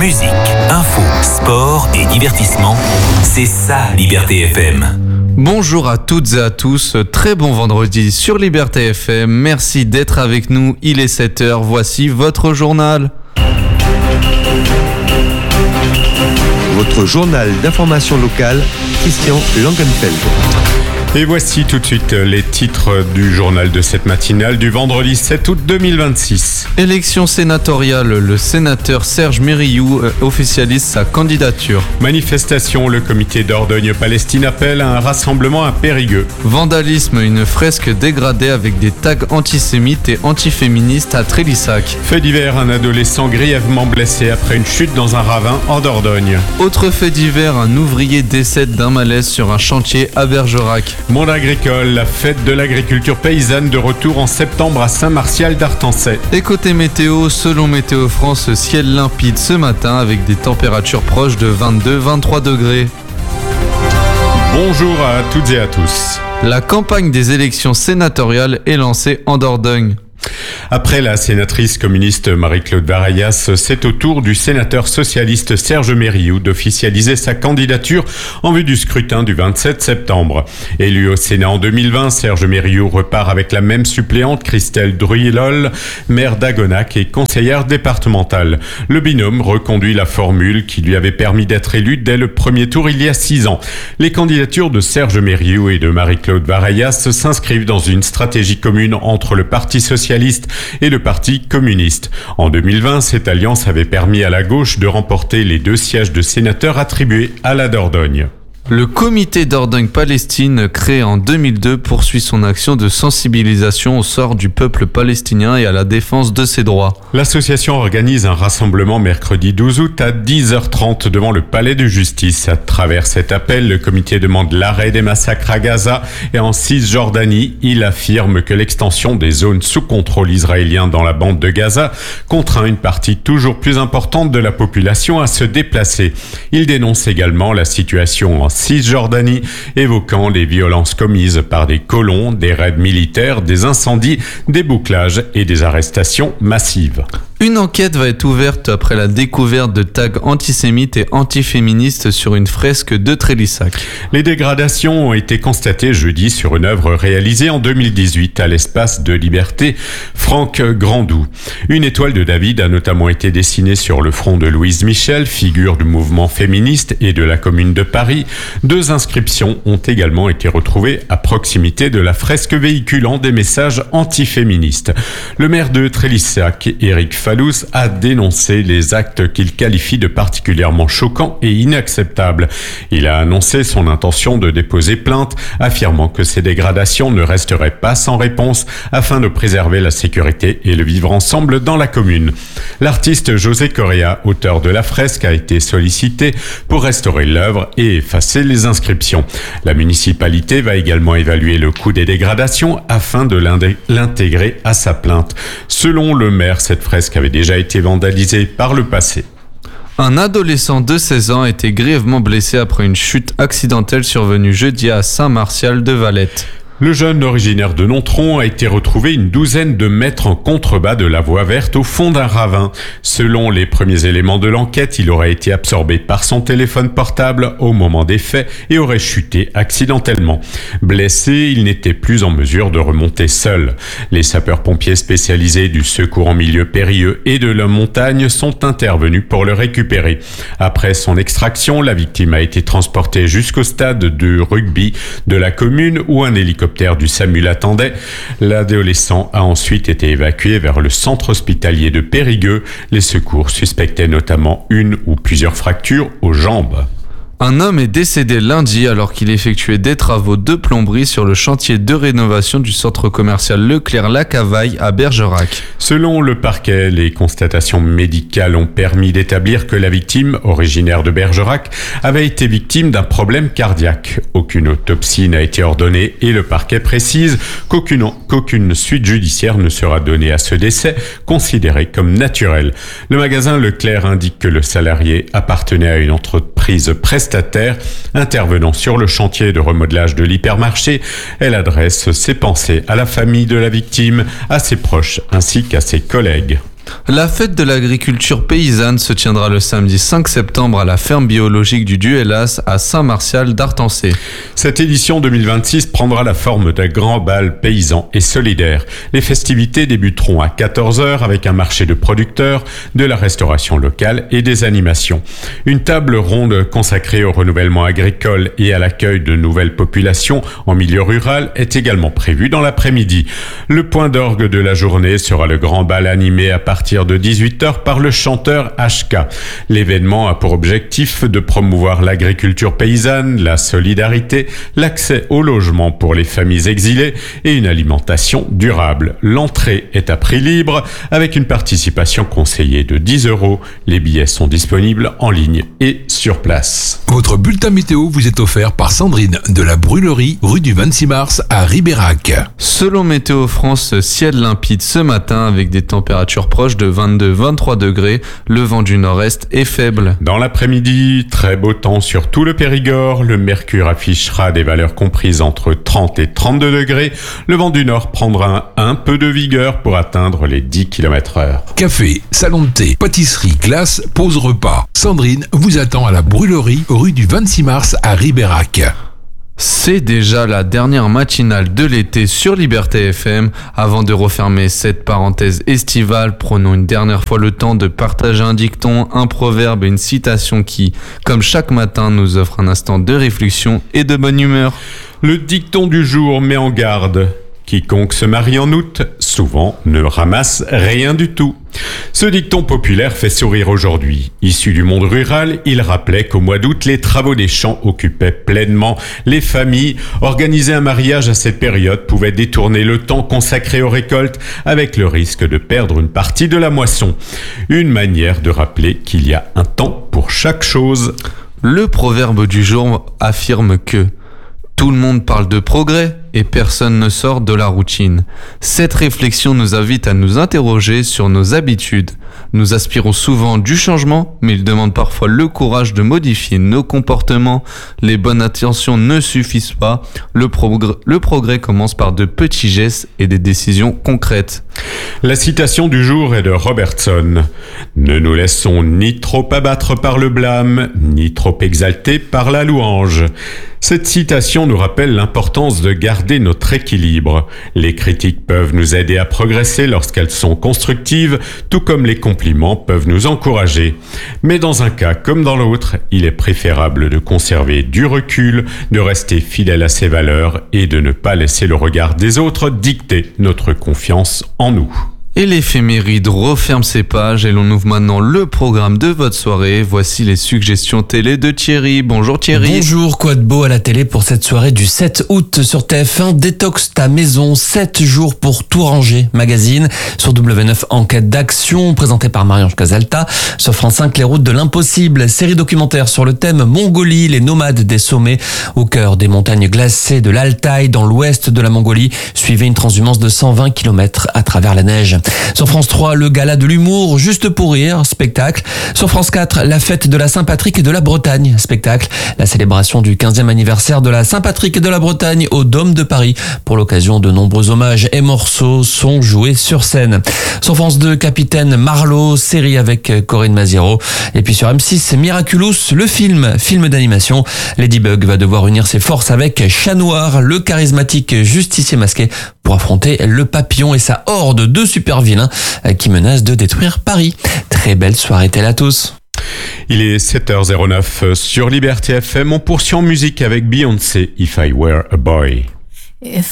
Musique, info, sport et divertissement, c'est ça Liberté FM. Bonjour à toutes et à tous, très bon vendredi sur Liberté FM, merci d'être avec nous, il est 7h, voici votre journal. Votre journal d'information locale, Christian Langenfeld. Et voici tout de suite les titres du journal de cette matinale du vendredi 7 août 2026. Élection sénatoriale, le sénateur Serge Mériou officialise sa candidature. Manifestation, le comité Dordogne-Palestine appelle à un rassemblement à Périgueux. Vandalisme, une fresque dégradée avec des tags antisémites et antiféministes à Trélissac. Fait divers, un adolescent grièvement blessé après une chute dans un ravin en Dordogne. Autre fait divers, un ouvrier décède d'un malaise sur un chantier à Bergerac. Monde agricole, la fête de l'agriculture paysanne de retour en septembre à Saint-Martial d'Artancet. Et côté météo, selon Météo France, ciel limpide ce matin avec des températures proches de 22-23 degrés. Bonjour à toutes et à tous. La campagne des élections sénatoriales est lancée en Dordogne. Après la sénatrice communiste Marie-Claude Varayas, c'est au tour du sénateur socialiste Serge Mériou d'officialiser sa candidature en vue du scrutin du 27 septembre. Élu au Sénat en 2020, Serge Mériou repart avec la même suppléante Christelle Druillol, maire d'Agonac et conseillère départementale. Le binôme reconduit la formule qui lui avait permis d'être élu dès le premier tour il y a 6 ans. Les candidatures de Serge Mériou et de Marie-Claude Varayas s'inscrivent dans une stratégie commune entre le Parti socialiste et le Parti communiste. En 2020, cette alliance avait permis à la gauche de remporter les 2 sièges de sénateurs attribués à la Dordogne. Le comité Dordogne-Palestine, créé en 2002, poursuit son action de sensibilisation au sort du peuple palestinien et à la défense de ses droits. L'association organise un rassemblement mercredi 12 août à 10h30 devant le palais de justice. À travers cet appel, le comité demande l'arrêt des massacres à Gaza et en Cisjordanie. Il affirme que l'extension des zones sous contrôle israélien dans la bande de Gaza contraint une partie toujours plus importante de la population à se déplacer. Il dénonce également la situation en Cisjordanie, évoquant les violences commises par des colons, des raids militaires, des incendies, des bouclages et des arrestations massives. Une enquête va être ouverte après la découverte de tags antisémites et antiféministes sur une fresque de Trélissac. Les dégradations ont été constatées jeudi sur une œuvre réalisée en 2018 à l'espace de Liberté Franck Grandou. Une étoile de David a notamment été dessinée sur le front de Louise Michel, figure du mouvement féministe et de la Commune de Paris. 2 inscriptions ont également été retrouvées à proximité de la fresque véhiculant des messages antiféministes. Le maire de Trélissac, Éric Falous, a dénoncé les actes qu'il qualifie de particulièrement choquants et inacceptables. Il a annoncé son intention de déposer plainte, affirmant que ces dégradations ne resteraient pas sans réponse afin de préserver la sécurité et le vivre ensemble dans la commune. L'artiste José Correa, auteur de la fresque, a été sollicité pour restaurer l'œuvre et effacer les inscriptions. La municipalité va également évaluer le coût des dégradations afin de l'intégrer à sa plainte. Selon le maire, cette fresque avait déjà été vandalisée par le passé. Un adolescent de 16 ans a été grièvement blessé après une chute accidentelle survenue jeudi à Saint-Martial de Valette. Le jeune originaire de Nontron a été retrouvé une douzaine de mètres en contrebas de la voie verte au fond d'un ravin. Selon les premiers éléments de l'enquête, il aurait été absorbé par son téléphone portable au moment des faits et aurait chuté accidentellement. Blessé, il n'était plus en mesure de remonter seul. Les sapeurs-pompiers spécialisés du secours en milieu périlleux et de la montagne sont intervenus pour le récupérer. Après son extraction, la victime a été transportée jusqu'au stade de rugby de la commune où un hélicoptère du SAMU l'attendait. L'adolescent a ensuite été évacué vers le centre hospitalier de Périgueux. Les secours suspectaient notamment une ou plusieurs fractures aux jambes. Un homme est décédé lundi alors qu'il effectuait des travaux de plomberie sur le chantier de rénovation du centre commercial Leclerc-la-Cavaille à Bergerac. Selon le parquet, les constatations médicales ont permis d'établir que la victime, originaire de Bergerac, avait été victime d'un problème cardiaque. Aucune autopsie n'a été ordonnée et le parquet précise qu'aucune suite judiciaire ne sera donnée à ce décès, considéré comme naturel. Le magasin Leclerc indique que le salarié appartenait à une entreprise prestataire intervenant sur le chantier de remodelage de l'hypermarché. Elle adresse ses pensées à la famille de la victime, à ses proches ainsi qu'à ses collègues. La fête de l'agriculture paysanne se tiendra le samedi 5 septembre à la ferme biologique du Duellas à Saint-Martial d'Artancé. Cette édition 2026 prendra la forme d'un grand bal paysan et solidaire. Les festivités débuteront à 14h avec un marché de producteurs, de la restauration locale et des animations. Une table ronde consacrée au renouvellement agricole et à l'accueil de nouvelles populations en milieu rural est également prévue dans l'après-midi. Le point d'orgue de la journée sera le grand bal animé à partir de 18h par le chanteur HK. L'événement a pour objectif de promouvoir l'agriculture paysanne, la solidarité, l'accès au logement pour les familles exilées et une alimentation durable. L'entrée est à prix libre avec une participation conseillée de 10 €. Les billets sont disponibles en ligne et sur place. Votre bulletin météo vous est offert par Sandrine de la Brûlerie, rue du 26 mars à Ribérac. Selon Météo France, ciel limpide ce matin avec des températures proches de 22-23 degrés. Le vent du nord-est est faible. Dans l'après-midi, très beau temps sur tout le Périgord. Le mercure affichera des valeurs comprises entre 30 et 32 degrés. Le vent du nord prendra un peu de vigueur pour atteindre les 10 km/h. Café, salon de thé, pâtisserie, glace, pause repas. Sandrine vous attend à la Brûlerie, rue du 26 mars à Ribérac. C'est déjà la dernière matinale de l'été sur Liberté FM. Avant de refermer cette parenthèse estivale, prenons une dernière fois le temps de partager un dicton, un proverbe et une citation qui, comme chaque matin, nous offre un instant de réflexion et de bonne humeur. Le dicton du jour met en garde. Quiconque se marie en août, souvent, ne ramasse rien du tout. Ce dicton populaire fait sourire aujourd'hui. Issu du monde rural, il rappelait qu'au mois d'août, les travaux des champs occupaient pleinement les familles. Organiser un mariage à cette période pouvait détourner le temps consacré aux récoltes avec le risque de perdre une partie de la moisson. Une manière de rappeler qu'il y a un temps pour chaque chose. Le proverbe du jour affirme que tout le monde parle de progrès et personne ne sort de la routine. Cette réflexion nous invite à nous interroger sur nos habitudes. Nous aspirons souvent du changement, mais il demande parfois le courage de modifier nos comportements. Les bonnes intentions ne suffisent pas. Le progrès commence par de petits gestes et des décisions concrètes. La citation du jour est de Robertson. « Ne nous laissons ni trop abattre par le blâme, ni trop exalter par la louange. » Cette citation nous rappelle l'importance de garder notre équilibre. Les critiques peuvent nous aider à progresser lorsqu'elles sont constructives, tout comme les compliments peuvent nous encourager. Mais dans un cas comme dans l'autre, il est préférable de conserver du recul, de rester fidèle à ses valeurs et de ne pas laisser le regard des autres dicter notre confiance en nous. Et l'éphéméride referme ses pages et l'on ouvre maintenant le programme de votre soirée. Voici les suggestions télé de Thierry. Bonjour Thierry. Bonjour, quoi de beau à la télé pour cette soirée du 7 août sur TF1. Détox ta maison, 7 jours pour tout ranger. Magazine sur W9, enquête d'action présentée par Marie-Ange Casalta. Sur France 5, les routes de l'impossible. Série documentaire sur le thème Mongolie, les nomades des sommets au cœur des montagnes glacées de l'Altaï dans l'ouest de la Mongolie. Suivez une transhumance de 120 km à travers la neige. Sur France 3, le gala de l'humour, juste pour rire, spectacle. Sur France 4, la fête de la Saint-Patrick et de la Bretagne, spectacle. La célébration du 15e anniversaire de la Saint-Patrick et de la Bretagne au Dôme de Paris. Pour l'occasion, de nombreux hommages et morceaux sont joués sur scène. Sur France 2, Capitaine Marlowe, série avec Corinne Maziero. Et puis sur M6, Miraculous, le film d'animation. Ladybug va devoir unir ses forces avec Chat Noir, le charismatique justicier masqué, pour affronter le papillon et sa horde de super vilains qui menacent de détruire Paris. Très belle soirée-telle à tous. Il est 7h09 sur Liberté FM. On poursuit en musique avec Beyoncé, If I Were a Boy. If